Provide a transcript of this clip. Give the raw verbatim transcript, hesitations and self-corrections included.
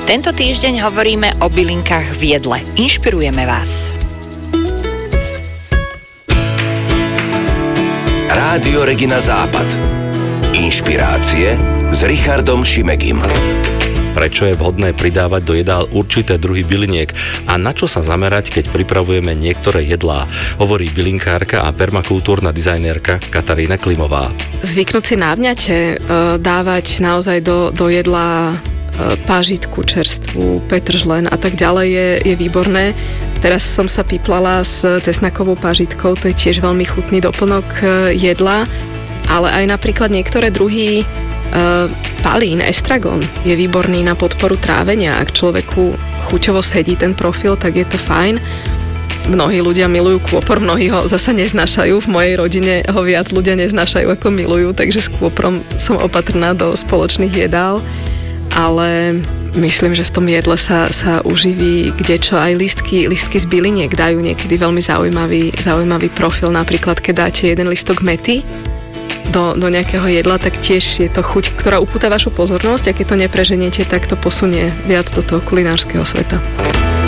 Tento týždeň hovoríme o bylinkách v jedle. Inšpirujeme vás. Rádio Regina Západ. Inšpirácie s Richardom Šimegim. Prečo je vhodné pridávať do jedál určité druhy byliniek a na čo sa zamerať, keď pripravujeme niektoré jedlá, hovorí bylinkárka a permakultúrna dizajnérka Katarína Klimová. Zvyknúť si návňate e, dávať naozaj do, do jedla e, pážitku čerstvú, petržlen a tak ďalej je, je výborné. Teraz som sa píplala s cesnakovou pážitkou, to je tiež veľmi chutný doplnok e, jedla, ale aj napríklad niektoré druhy Uh, palín, estragon je výborný na podporu trávenia. Ak človeku chuťovo sedí ten profil, tak je to fajn. Mnohí ľudia milujú kôpor, mnohí ho zasa neznášajú. V mojej rodine ho viac ľudia neznášajú ako milujú, takže s kôprom som opatrná do spoločných jedál. Ale myslím, že v tom jedle sa, sa uživí kdečo. Aj listky, listky z byliniek dajú niekedy veľmi zaujímavý, zaujímavý profil. Napríklad, keď dáte jeden listok mäty Do, do nejakého jedla, tak tiež je to chuť, ktorá upúta vašu pozornosť a keď to nepreženiete, tak to posunie viac do toho kulinárskeho sveta.